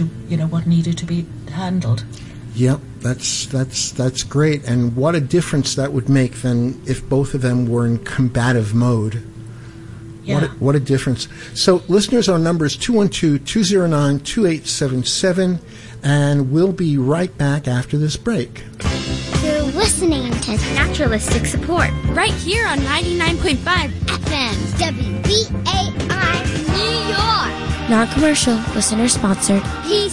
what needed to be handled. Yep, that's great. And what a difference that would make then if both of them were in combative mode. Yeah. What a difference. So, listeners, our number is 212-209-2877, and we'll be right back after this break. You're listening to Naturalistic Support right here on 99.5 FM WBAI New York. Non-commercial, listener-sponsored. Peace.